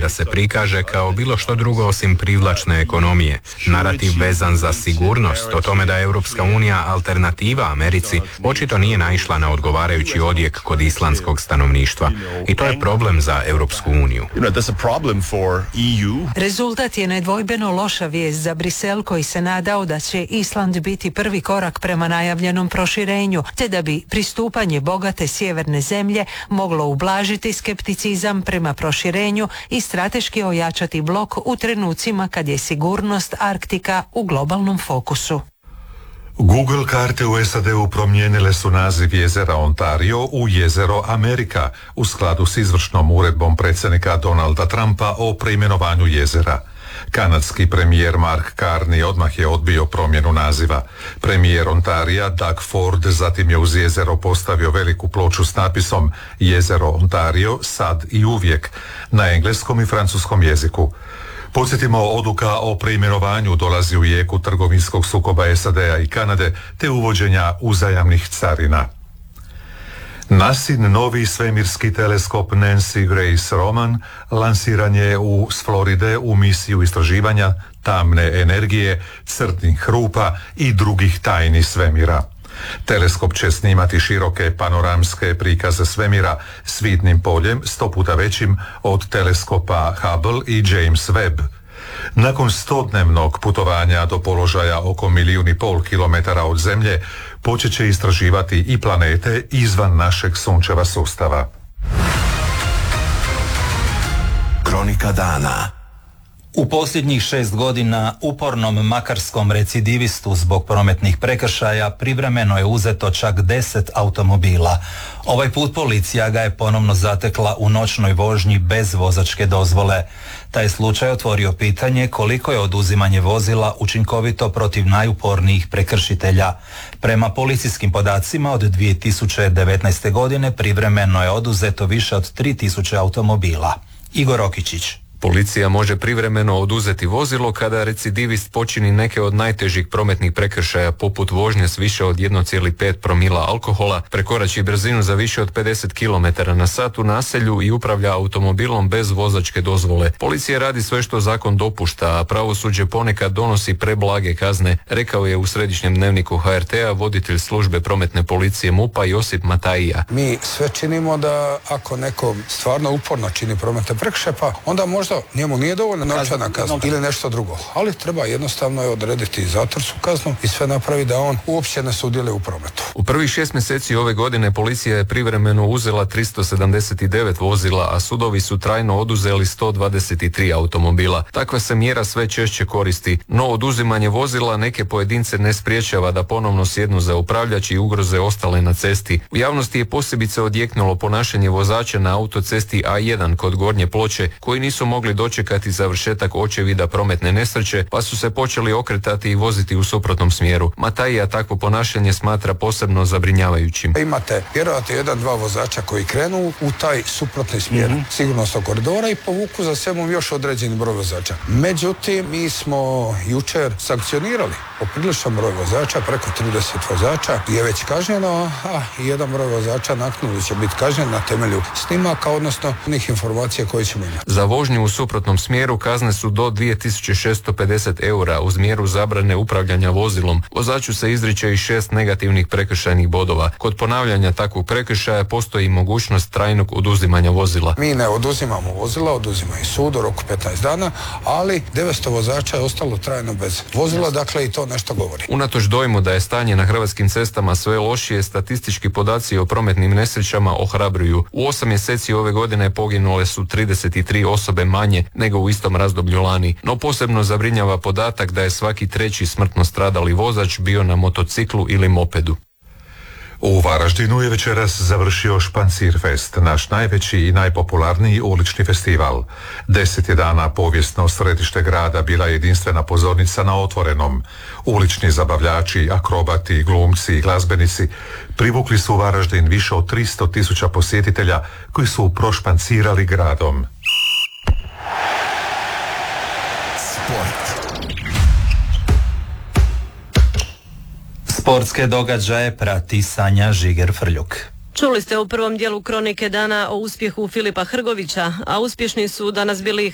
da se prikaže kao bilo što drugo osim privlačne ekonomije. Narativ vezan za sigurnost o tome da je Europska unija alternativa Americi očito nije naišla na odgovarajući odjek kod islandskog stanovništva. I to je problem za Europsku uniju. Rezultat je nedvojbeno loša vijest za Brisel, koji se nadao da će Island biti prvi korak prema najavljenom proširenju, te da bi pristupanje bogate sjeverne zemlje moglo ublažiti skepticizam prema proširenju i strateški ojačati blok u trenucima kad je sigurnost Arktika u globalnom fokusu. Google karte u SAD-u promijenile su naziv jezera Ontario u jezero Amerika u skladu s izvršnom uredbom predsjednika Donalda Trumpa o preimenovanju jezera. Kanadski premijer Mark Carney odmah je odbio promjenu naziva. Premijer Ontarija Doug Ford zatim je uz jezero postavio veliku ploču s napisom Jezero Ontario sad i uvijek na engleskom i francuskom jeziku. Podsjetimo, odluka o preimenovanju dolazi u jeku trgovinskog sukoba SAD-a i Kanade te uvođenja uzajamnih carina. NASIN novi svemirski teleskop Nancy Grace Roman lansiran je s Floride u misiju istraživanja tamne energije, crnih rupa i drugih tajni svemira. Teleskop će snimati široke panoramske prikaze svemira s vidnim poljem 100 puta većim od teleskopa Hubble i James Webb. Nakon 100-dnevnog putovanja do položaja oko 1,5 milijuna kilometara od Zemlje, počet će istraživati i planete izvan našeg sunčeva sustava. Kronika dana. U posljednjih 6 godina upornom makarskom recidivistu zbog prometnih prekršaja privremeno je uzeto čak 10 automobila. Ovaj put policija ga je ponovno zatekla u noćnoj vožnji bez vozačke dozvole. Taj slučaj otvorio pitanje koliko je oduzimanje vozila učinkovito protiv najupornijih prekršitelja. Prema policijskim podacima od 2019. godine privremeno je oduzeto više od 3000 automobila. Igor Okičić. Policija može privremeno oduzeti vozilo kada recidivist počini neke od najtežih prometnih prekršaja poput vožnje s više od 1,5 promila alkohola, prekorači brzinu za više od 50 km na sat u naselju i upravlja automobilom bez vozačke dozvole. Policija radi sve što zakon dopušta, a pravosuđe ponekad donosi preblage kazne, rekao je u središnjem dnevniku HRT-a voditelj službe prometne policije MUP-a Josip Matajija. Mi sve činimo da ako neko stvarno uporno čini prometne prekršaje, pa onda možda njemu nije dovoljna novčana kazna ili nešto drugo, ali treba jednostavno je odrediti zatvorsku kaznu i sve napravi da on uopće ne sudjeluje u prometu. U prvih 6 mjeseci ove godine policija je privremeno uzela 379 vozila, a sudovi su trajno oduzeli 123 automobila. Takva se mjera sve češće koristi, no oduzimanje vozila neke pojedince ne spriječava da ponovno sjednu za upravljač i ugroze ostale na cesti. U javnosti je posebice odjeknulo ponašanje vozača na autocesti A1 kod Gornje Ploče, koji nisu mogli dočekati završetak očevida prometne nesreće, pa su se počeli okretati i voziti u suprotnom smjeru. Matajija takvo ponašanje smatra posebno zabrinjavajućim. Imate vjerojatno 1-2 vozača koji krenu u taj suprotni smjer sigurnosnog koridora i povuku za sebom još određeni broj vozača. Međutim, mi smo jučer sankcionirali popriličan broj vozača, preko 30 vozača je već kažnjeno, a jedan broj vozača naknadno će biti kažnjen na temelju snimaka, odnosno onih informacija koje ćemo imati. Za vožnju u suprotnom smjeru kazne su do 2650 eura uz mjeru zabrane upravljanja vozilom. Vozaču se izriče i 6 negativnih prekršajnih bodova. Kod ponavljanja takvog prekršaja postoji mogućnost trajnog oduzimanja vozila. Mi ne oduzimamo vozila, oduzima i sud u roku 15 dana, ali 900 vozača je ostalo trajno bez vozila, dakle i to nešto govori. Unatoč dojmu da je stanje na hrvatskim cestama sve lošije, statistički podaci o prometnim nesrećama ohrabruju. U 8 mjeseci ove godine poginule su 33 osobe manje nego u istom razdoblju lani, no posebno zabrinjava podatak da je svaki treći smrtno stradali vozač bio na motociklu ili mopedu. U Varaždinu je večeras završio Špancirfest, naš najveći i najpopularniji ulični festival. 10 je dana povijesno središte grada bila jedinstvena pozornica na otvorenom. Ulični zabavljači, akrobati, glumci i glazbenici privukli su u Varaždin više od 300.000 posjetitelja koji su prošpancirali gradom. Sportske događaje prati Sanja Žiger-Frljuk. Čuli ste u prvom dijelu Kronike dana o uspjehu Filipa Hrgovića, a uspješni su danas bili